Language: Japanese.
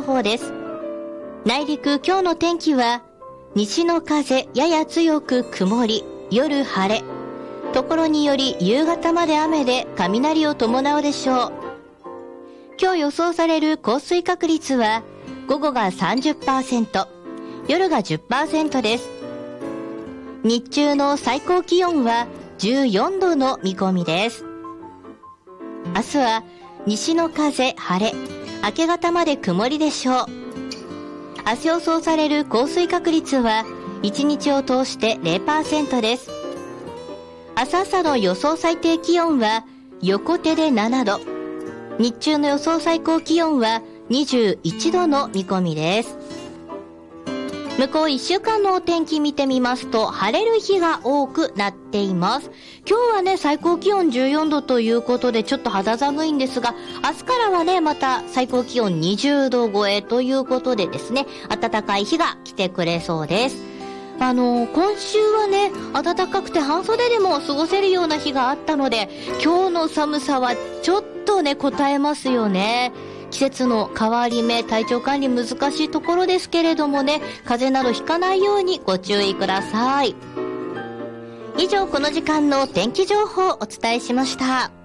報です。内陸今日の天気は、西の風やや強く曇り、夜晴れ。ところにより夕方まで雨で雷を伴うでしょう。今日予想される降水確率は、午後が 30%、夜が 10% です。日中の最高気温は14度の見込みです。明日は西の風、晴れ、明け方まで曇りでしょう。明日予想される降水確率は1日を通して 0% です。明日朝の予想最低気温は横手で7度。日中の予想最高気温は21度の見込みです。向こう1週間のお天気見てみますと、晴れる日が多くなっています。今日はね、最高気温14度ということでちょっと肌寒いんですが、明日からはね、また最高気温20度超えということでですね、暖かい日が来てくれそうです。今週はね、暖かくて半袖でも過ごせるような日があったので、今日の寒さはちょっとね、応えますよね。季節の変わり目、体調管理難しいところですけれどもね、風邪などひかないようにご注意ください。以上、この時間の天気情報をお伝えしました。